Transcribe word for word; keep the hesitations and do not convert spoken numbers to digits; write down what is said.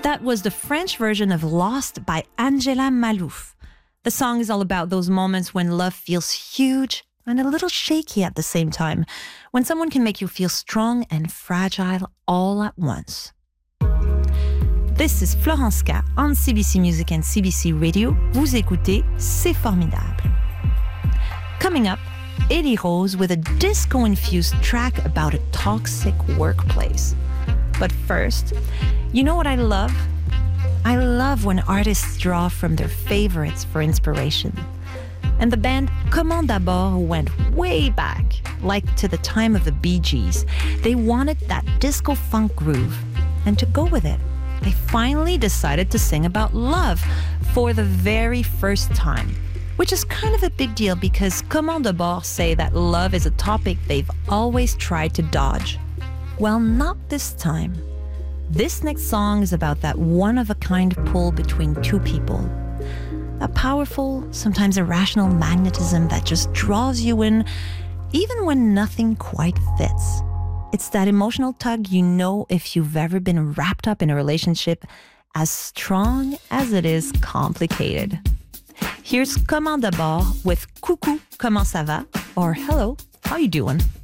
That was the French version of Lost by Angela Malouf. The song is all about those moments when love feels huge and a little shaky at the same time, when someone can make you feel strong and fragile all at once. This is Florence K on C B C Music and C B C Radio. Vous écoutez C'est Formidable. Coming up, Eddie Rose with a disco-infused track about a toxic workplace. But first, you know what I love? I love when artists draw from their favorites for inspiration. And the band Comment d'abord went way back, like to the time of the Bee Gees. They wanted that disco funk groove. And to go with it, they finally decided to sing about love for the very first time. Which is kind of a big deal because Comment d'abord say that love is a topic they've always tried to dodge. Well, not this time. This next song is about that one-of-a-kind pull between two people. A powerful, sometimes irrational magnetism that just draws you in, even when nothing quite fits. It's that emotional tug you know if you've ever been wrapped up in a relationship as strong as it is complicated. Here's Comment d'abord with Coucou, comment ça va? Or hello, how you doing?